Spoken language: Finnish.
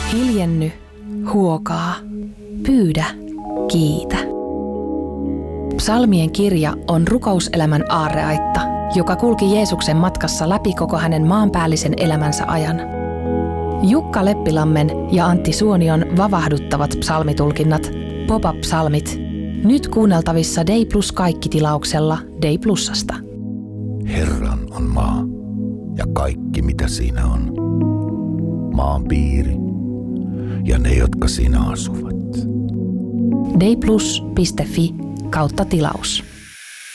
Hiljenny, huokaa, pyydä, kiitä. Psalmien kirja on rukouselämän aarreaitta, joka kulki Jeesuksen matkassa läpi koko hänen maanpäällisen elämänsä ajan. Jukka Leppilammen ja Antti Suonion vavahduttavat psalmitulkinnat, Pop-up-psalmit, nyt kuunneltavissa Day Plus -kaikki-tilauksella Day Plusasta. Herran on maa ja kaikki mitä siinä on, maan piiri ja ne, jotka siinä asuvat. dayplus.fi/tilaus.